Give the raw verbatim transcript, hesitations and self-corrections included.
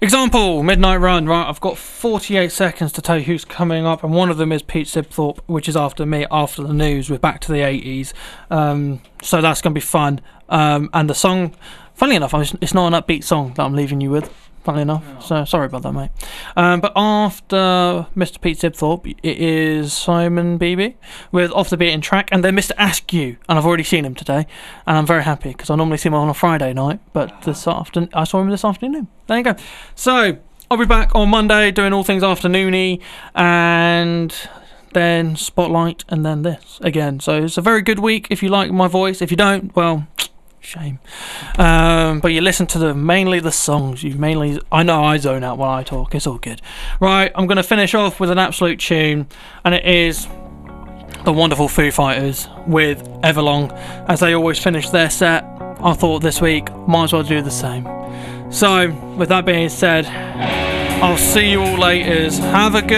Example, Midnight Run. Right, I've got forty-eight seconds to tell you who's coming up, and one of them is Pete Sibthorpe, which is after me, after the news. We're back to the eighties, um, so that's going to be fun. Um, and the song, funnily enough, it's not an upbeat song that I'm leaving you with. Funnily enough, no. So sorry about that, mate. Um, but after Mister Pete Sibthorpe, it is Simon Beebe with Off the Beaten Track, and then Mister Askew, and I've already seen him today, and I'm very happy because I normally see him on a Friday night, but this afternoon I saw him this afternoon. There you go. So I'll be back on Monday doing all things afternoony, and then Spotlight, and then this again. So it's a very good week if you like my voice. If you don't, well, shame. Um, but you listen to the mainly the songs. You mainly, I know I zone out when I talk. It's all good. Right, I'm going to finish off with an absolute tune, and it is the wonderful Foo Fighters with Everlong. As they always finish their set, I thought this week might as well do the same. So, with that being said, I'll see you all later. Have a good